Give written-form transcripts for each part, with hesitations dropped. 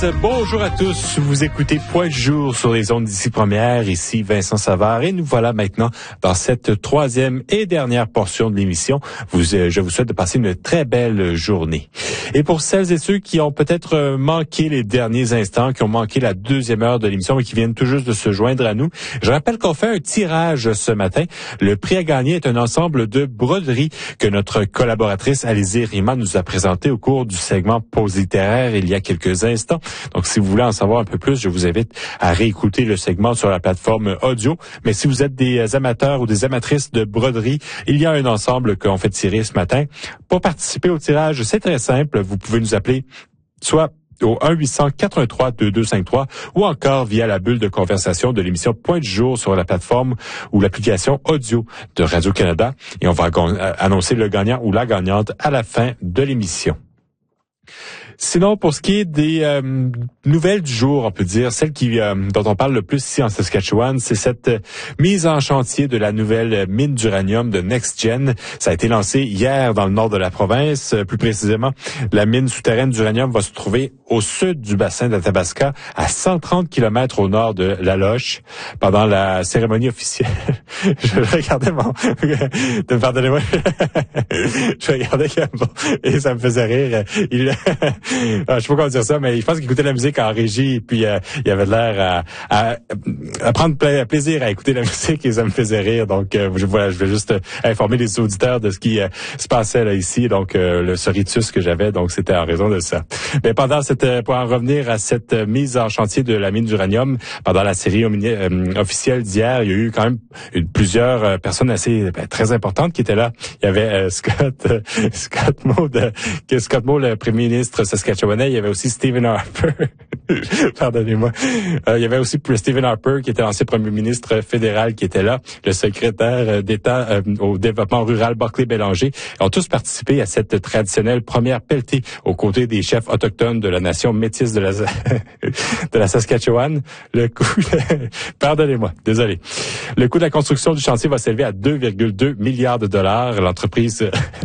Bonjour à tous, vous écoutez Point de jour sur les ondes d'ici première, ici Vincent Savard et nous voilà maintenant dans cette troisième et dernière portion de l'émission. Je vous souhaite de passer une très belle journée. Et pour celles et ceux qui ont peut-être manqué les derniers instants, qui ont manqué la deuxième heure de l'émission et qui viennent tout juste de se joindre à nous, je rappelle qu'on fait un tirage ce matin. Le prix à gagner est un ensemble de broderies que notre collaboratrice Alizée Rima nous a présenté au cours du segment Pause littéraire il y a quelques instants. Donc, si vous voulez en savoir un peu plus, je vous invite à réécouter le segment sur la plateforme audio. Mais si vous êtes des amateurs ou des amatrices de broderie, il y a un ensemble qu'on fait tirer ce matin. Pour participer au tirage, c'est très simple. Vous pouvez nous appeler soit au 1-800-413-2253 ou encore via la bulle de conversation de l'émission Point du jour sur la plateforme ou l'application audio de Radio-Canada. Et on va annoncer le gagnant ou la gagnante à la fin de l'émission. Sinon, pour ce qui est des nouvelles du jour, on peut dire, celle dont on parle le plus ici en Saskatchewan, c'est cette mise en chantier de la nouvelle mine d'uranium de NextGen. Ça a été lancé hier dans le nord de la province. Plus précisément, la mine souterraine d'uranium va se trouver au sud du bassin d'Athabasca, à 130 km au nord de La Loche. Pendant la cérémonie officielle, je regardais pardonnez-moi, je regardais et ça me faisait rire. Je sais pas comment dire ça, mais je pense qu'il écoutait la musique en régie, et puis il avait l'air à prendre plaisir à écouter la musique et ça me faisait rire. Donc je vais juste informer les auditeurs de ce qui se passait là ici. Donc ce rictus que j'avais, donc c'était en raison de ça. Mais pour en revenir à cette mise en chantier de la mine d'uranium, pendant la série officielle d'hier, il y a eu quand même plusieurs personnes très importantes qui étaient là. Il y avait Scott Moe, le premier ministre saskatchewanais. Il y avait aussi Stephen Harper. Pardonnez-moi. Il y avait aussi Stephen Harper, qui était l'ancien premier ministre fédéral, qui était là. Le secrétaire d'État au développement rural, Barclay Bélanger, ont tous participé à cette traditionnelle première pelletée aux côtés des chefs autochtones de la nation métisse de la Saskatchewan. Pardonnez-moi, désolé. Le coût de la construction du chantier va s'élever à 2,2 milliards de dollars. L'entreprise...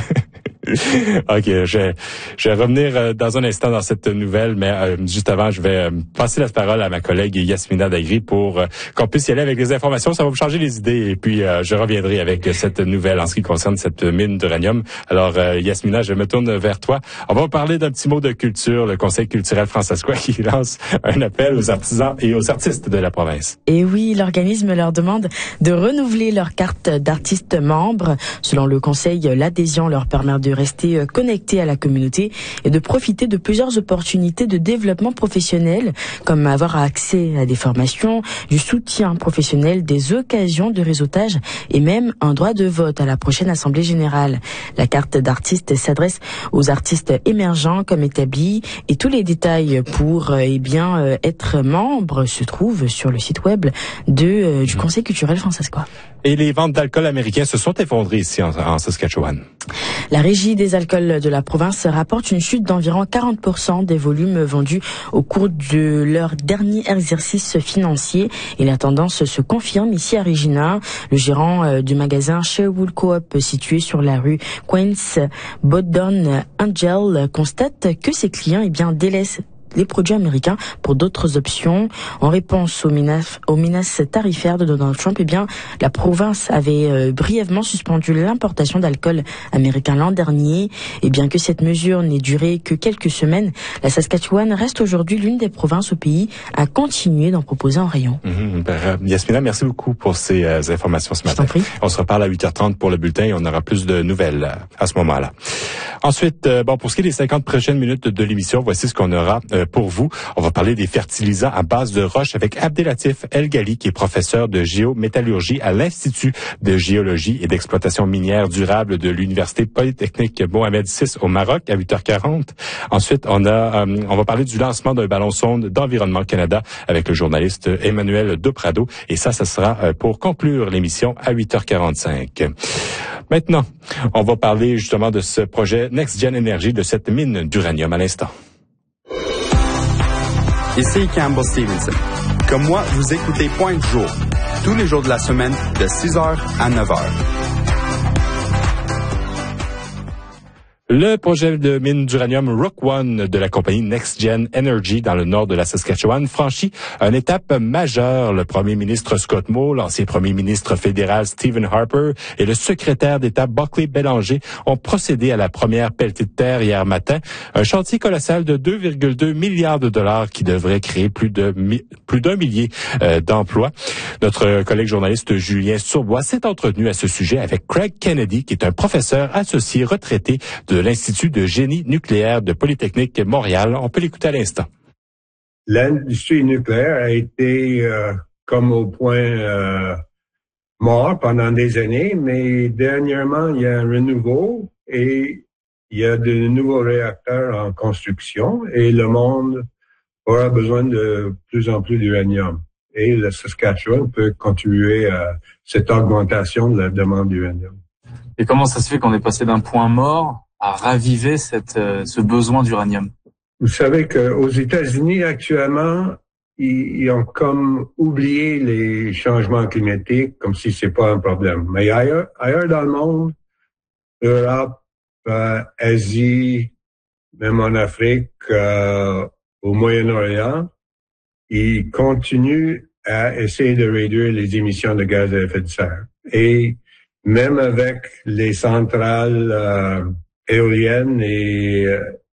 OK, je vais revenir dans un instant dans cette nouvelle, mais juste avant, je vais passer la parole à ma collègue Yasmina Dagri pour qu'on puisse y aller avec les informations. Ça va vous changer les idées et puis je reviendrai avec cette nouvelle en ce qui concerne cette mine d'uranium. Alors, Yasmina, je me tourne vers toi. On va parler d'un petit mot de culture, le Conseil culturel francescois qui lance un appel aux artisans et aux artistes de la province. Et oui, l'organisme leur demande de renouveler leur carte d'artiste membre. Selon le Conseil, l'adhésion leur permet de rester connectés à la communauté et de profiter de plusieurs opportunités de développement professionnel, comme avoir accès à des formations, du soutien professionnel, des occasions de réseautage et même un droit de vote à la prochaine Assemblée générale. La carte d'artiste s'adresse aux artistes émergents comme établis et tous les détails pour être membre se trouvent sur le site web du Conseil culturel francescois. Et les ventes d'alcool américain se sont effondrées ici en Saskatchewan. La Régie des alcools de la province rapporte une chute d'environ 40% des volumes vendus au cours de leur dernier exercice financier. Et la tendance se confirme ici à Regina. Le gérant du magasin Sherwood Co-op situé sur la rue Queens Bodon Angel constate que ses clients délaissent les produits américains pour d'autres options. En réponse aux menaces tarifaires de Donald Trump, la province avait brièvement suspendu l'importation d'alcool américain l'an dernier. Et bien que cette mesure n'ait duré que quelques semaines, la Saskatchewan reste aujourd'hui l'une des provinces au pays à continuer d'en proposer en rayon. Yasmina, merci beaucoup pour ces informations ce matin. On se reparle à 8h30 pour le bulletin et on aura plus de nouvelles à ce moment-là. Ensuite, pour ce qui est des 50 prochaines minutes de l'émission, voici ce qu'on aura pour vous. On va parler des fertilisants à base de roche avec Abdelatif El-Ghali, qui est professeur de géométallurgie à l'Institut de géologie et d'exploitation minière durable de l'Université polytechnique Mohamed VI au Maroc à 8h40. Ensuite, on va parler du lancement d'un ballon sonde d'Environnement Canada avec le journaliste Emmanuel Doprado. Et ça sera pour conclure l'émission à 8h45. Maintenant, on va parler justement de ce projet NextGen Energy, de cette mine d'uranium à l'instant. Ici Campbell Stevenson. Comme moi, vous écoutez Point de jour, tous les jours de la semaine, de 6h à 9h. Le projet de mine d'uranium Rook I de la compagnie NextGen Energy dans le nord de la Saskatchewan franchit une étape majeure. Le premier ministre Scott Moe, l'ancien premier ministre fédéral Stephen Harper et le secrétaire d'État Buckley Bélanger ont procédé à la première pelletée de terre hier matin. Un chantier colossal de 2,2 milliards de dollars qui devrait créer plus d'un millier d'emplois. Notre collègue journaliste Julien Surbois s'est entretenu à ce sujet avec Craig Kennedy, qui est un professeur associé retraité de l'Institut de génie nucléaire de Polytechnique Montréal. On peut l'écouter à l'instant. L'industrie nucléaire a été comme au point mort pendant des années, mais dernièrement, il y a un renouveau et il y a de nouveaux réacteurs en construction et le monde aura besoin de plus en plus d'uranium. Et le Saskatchewan peut contribuer à cette augmentation de la demande d'uranium. Et comment ça se fait qu'on est passé d'un point mort à raviver ce besoin d'uranium? Vous savez qu'aux États-Unis, actuellement, ils ont comme oublié les changements climatiques, comme si c'est pas un problème. Mais ailleurs dans le monde, Europe, Asie, même en Afrique, au Moyen-Orient, ils continuent à essayer de réduire les émissions de gaz à effet de serre. Et même avec les centrales éoliennes et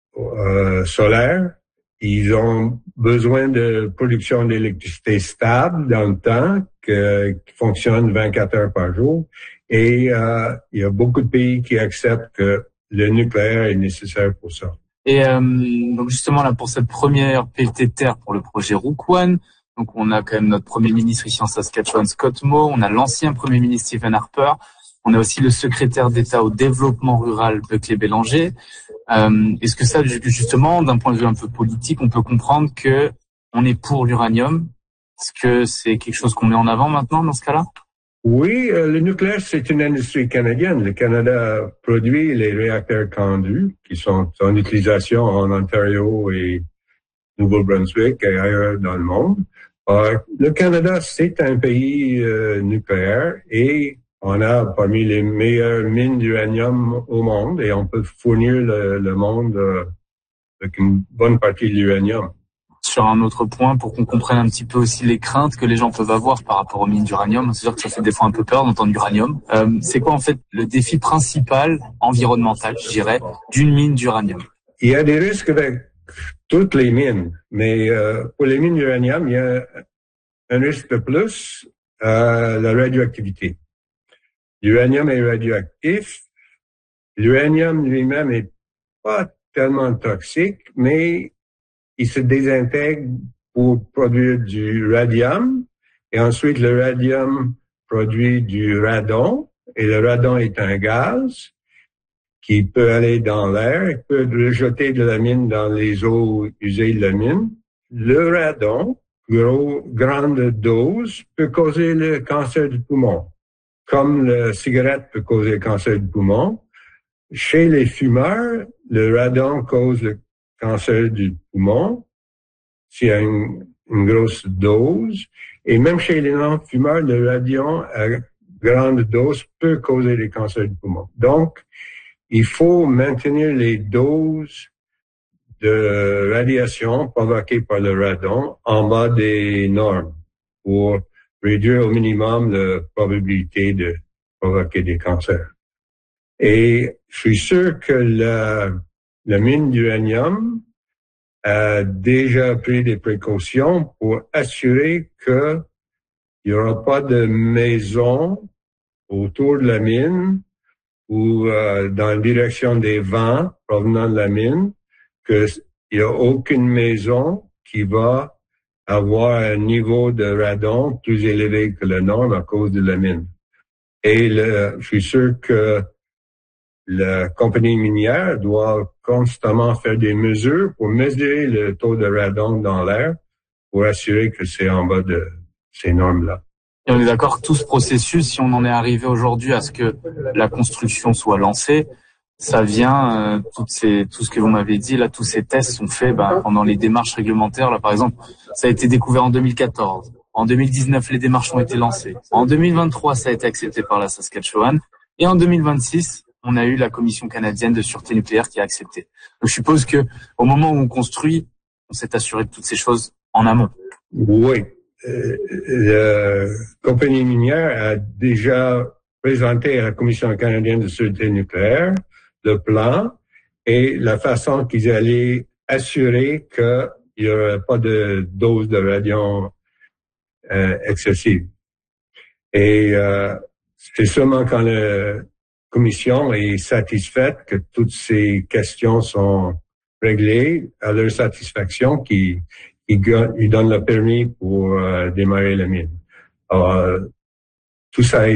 solaires, ils ont besoin de production d'électricité stable dans le temps, qui fonctionne 24 heures par jour. Et il y a beaucoup de pays qui acceptent que le nucléaire est nécessaire pour ça. Et donc justement là pour cette première pelletée de terre pour le projet Rook I, donc on a quand même notre premier ministre ici en Saskatchewan, Scott Moe, on a l'ancien premier ministre Stephen Harper, on a aussi le secrétaire d'État au développement rural Buckley Bélanger. Est-ce que ça justement d'un point de vue un peu politique, on peut comprendre que on est pour l'uranium? Est-ce que c'est quelque chose qu'on met en avant maintenant dans ce cas-là? Oui, le nucléaire, c'est une industrie canadienne. Le Canada produit les réacteurs CANDU, qui sont en utilisation en Ontario et Nouveau-Brunswick et ailleurs dans le monde. Le Canada, c'est un pays nucléaire et on a parmi les meilleures mines d'uranium au monde et on peut fournir le monde avec une bonne partie de l'uranium. Sur un autre point, pour qu'on comprenne un petit peu aussi les craintes que les gens peuvent avoir par rapport aux mines d'uranium, c'est sûr que ça fait des fois un peu peur d'entendre uranium. C'est quoi en fait le défi principal environnemental, je dirais, d'une mine d'uranium? Il y a des risques avec toutes les mines, mais pour les mines d'uranium, il y a un risque de plus, la radioactivité. L'uranium est radioactif. L'uranium lui-même est pas tellement toxique, mais il se désintègre pour produire du radium. Et ensuite, le radium produit du radon. Et le radon est un gaz qui peut aller dans l'air, il peut rejeter de la mine dans les eaux usées de la mine. Le radon, grande dose, peut causer le cancer du poumon. Comme la cigarette peut causer le cancer du poumon, chez les fumeurs, le radon cause le cancer du poumon s'il y a une grosse dose. Et même chez les non-fumeurs, le radium à grande dose peut causer les cancers du poumon. Donc, il faut maintenir les doses de radiation provoquées par le radon en bas des normes pour réduire au minimum la probabilité de provoquer des cancers. Et je suis sûr que la mine d'uranium a déjà pris des précautions pour assurer qu'il n'y aura pas de maison autour de la mine ou dans la direction des vents provenant de la mine, qu'il n'y a aucune maison qui va avoir un niveau de radon plus élevé que la norme à cause de la mine. Et je suis sûr que la compagnie minière doit constamment faire des mesures pour mesurer le taux de radon dans l'air pour assurer que c'est en bas de ces normes-là. Et on est d'accord que tout ce processus, si on en est arrivé aujourd'hui à ce que la construction soit lancée, ça vient, tout ce que vous m'avez dit, là, tous ces tests sont faits pendant les démarches réglementaires. Là, par exemple, ça a été découvert en 2014. En 2019, les démarches ont été lancées. En 2023, ça a été accepté par la Saskatchewan. Et en 2026, on a eu la Commission canadienne de sûreté nucléaire qui a accepté. Donc je suppose que au moment où on construit, on s'est assuré de toutes ces choses en amont. Oui. La compagnie minière a déjà présenté à la Commission canadienne de sûreté nucléaire le plan et la façon qu'ils allaient assurer qu'il n'y aurait pas de dose de radium excessive. Et c'est seulement quand la Commission est satisfaite que toutes ces questions sont réglées à leur satisfaction qu'ils donnent le permis pour démarrer la mine. Alors, tout ça